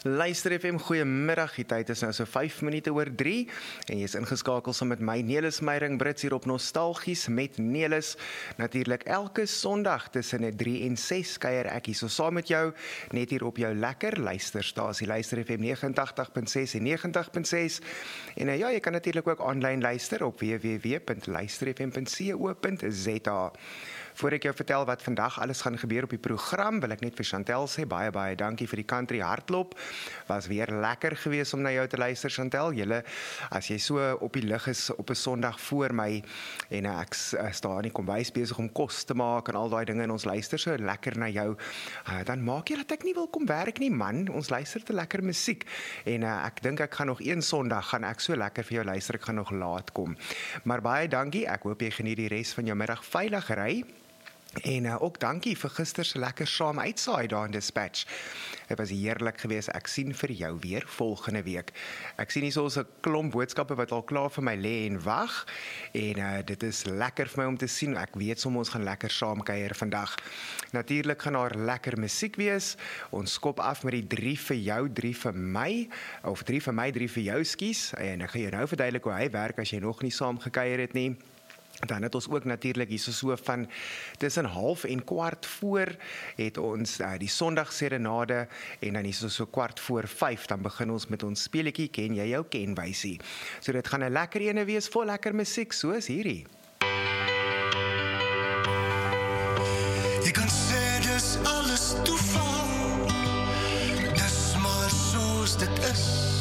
Luister FM, goeiemiddag, die tyd is nou so 5 minute oor 3 en jy is ingeskakel saam met my Nelis Meyring Brits hier op Nostalgies met Nelis. Natuurlik elke Sondag tussen 3 en 6 kuier ek hier so saam met jou, net hier op jou lekker luisterstasie, Luister FM 89.6 en 90.6 en ja, jy kan natuurlik ook aanlyn luister op www.luisterfm.co.za. Voor ek jou vertel wat vandag alles gaan gebeur op die program, wil ek net vir Chantel sê, baie dankie vir die country hardloop. Was weer lekker gewees om na jou te luister, Chantel. Julle, as jy so op die lig is op 'n Sondag voor my en ek staan in die kombuis besig om kos te maak en al daai dinge en ons luister so lekker na jou, dan maak jy dat ek nie wil kom werk nie, man. Ons luister te lekker musiek en ek dink ek gaan nog een Sondag gaan ek so lekker vir jou luister, ek gaan nog laat kom. Maar baie dankie, ek hoop jy geniet die res van jou middag veilig ry. En ook dankie vir gister se lekker saam uitsaai daar in Dispatch. Het was heerlik geweest. Ek sien vir jou weer volgende week. Ek sien hier so 'n klomp boodskappe wat al klaar vir my lê en wag. En dit is lekker vir my om te sien. Ek weet sommer ons gaan lekker saam kuier vandag. Natuurlik gaan daar lekker musiek wees. Ons skop af met die 3 vir jou, 3 vir my, of 3 vir my, 3 vir jou, skus. En ek gaan jou nou verduidelik hoe hy werk as jy nog nie saam gekuier het nie. Dan het ons ook natuurlik hier so van tussen 1:30 en 4:15 het ons die Sondagserenade en dan hier so 4:15 dan begin ons met ons speletjie Ken jy jou kenwysie. So dit gaan 'n lekker ene wees vol lekker musiek soos hierdie. Jy kan sê dis alles toeval. Dis maar soos dit is.